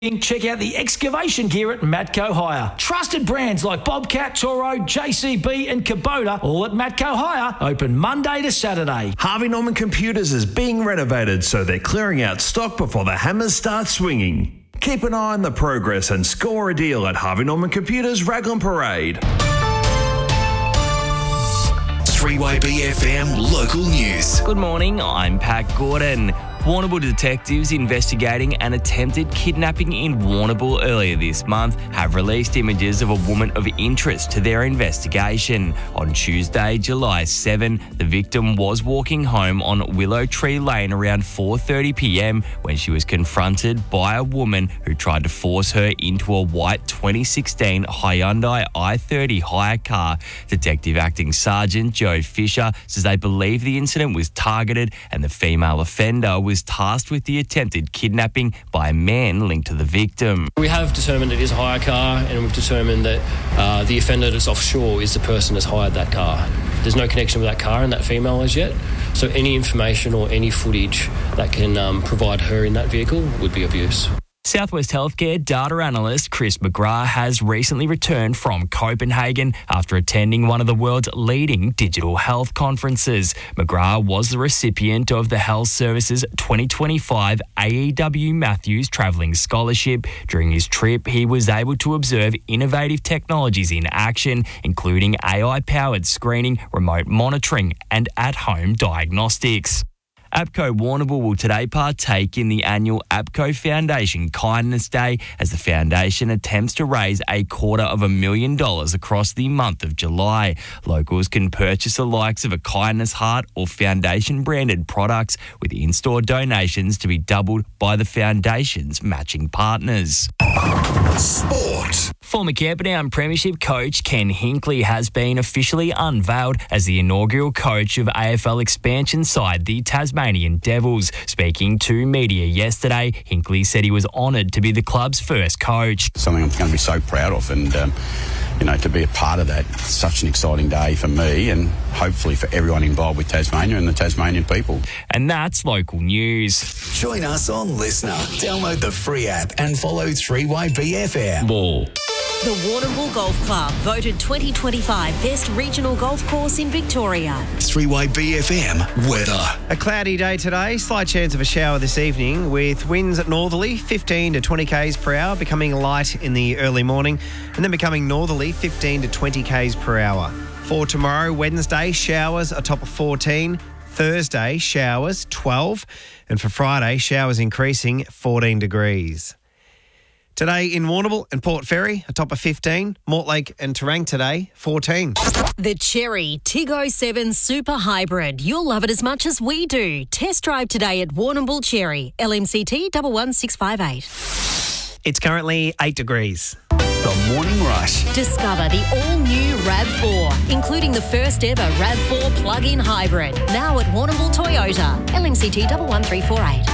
Check out the excavation gear at Matco Hire. Trusted brands like Bobcat, Toro, JCB and Kubota, all at Matco Hire, open Monday to Saturday. Harvey Norman Computers is being renovated, so they're clearing out stock before the hammers start swinging. Keep an eye on the progress and score a deal at Harvey Norman Computers Raglan Parade. 3YB FM local news. Good morning, I'm Pat Gordon. Warrnambool detectives investigating an attempted kidnapping in Warrnambool earlier this month have released images of a woman of interest to their investigation. On Tuesday, July 7, the victim was walking home on Willow Tree Lane around 4:30 p.m. when she was confronted by a woman who tried to force her into a white 2016 Hyundai i30 hire car. Detective Acting Sergeant Joe Fisher says they believe the incident was targeted and the female offender was tasked with the attempted kidnapping by a man linked to the victim. We have determined it is a hire car, and we've determined that the offender that's offshore is the person that's hired that car. There's no connection with that car and that female as yet, so any information or any footage that can provide her in that vehicle would be of use. Southwest Healthcare data analyst Chris McGrath has recently returned from Copenhagen after attending one of the world's leading digital health conferences. McGrath was the recipient of the Health Services 2025 AEW Matthews Travelling Scholarship. During his trip, he was able to observe innovative technologies in action, including AI-powered screening, remote monitoring and at-home diagnostics. APCO Warrnambool will today partake in the annual APCO Foundation Kindness Day as the foundation attempts to raise $250,000 across the month of July. Locals can purchase the likes of a Kindness Heart or foundation-branded products, with in-store donations to be doubled by the foundation's matching partners. Sport. Former Camperdown Premiership coach Ken Hinkley has been officially unveiled as the inaugural coach of AFL expansion side, the Tasmanian Devils. Speaking to media yesterday, Hinkley said he was honoured to be the club's first coach. Something I'm going to be so proud of, and to be a part of that. It's such an exciting day for me and hopefully for everyone involved with Tasmania and the Tasmanian people. And that's local news. Join us on Listener. Download the free app and follow 3YB FM. Ball. The Warrnambool Golf Club voted 2025 Best Regional Golf Course in Victoria. 3YB FM weather. A cloudy day today, slight chance of a shower this evening with winds at northerly 15 to 20 k's per hour, becoming light in the early morning and then becoming northerly 15 to 20 k's per hour. For tomorrow, Wednesday, showers a top of 14. Thursday, showers 12. And for Friday, showers increasing 14 degrees. Today in Warrnambool and Port Fairy, a top of 15. Mortlake and Terang today, 14. The Cherry Tiggo 7 Super Hybrid. You'll love it as much as we do. Test drive today at Warrnambool Cherry. LMCT 11658. It's currently 8 degrees. The Morning Rush. Discover the all-new RAV4, including the first ever RAV4 plug-in hybrid. Now at Warrnambool Toyota. LMCT 11348.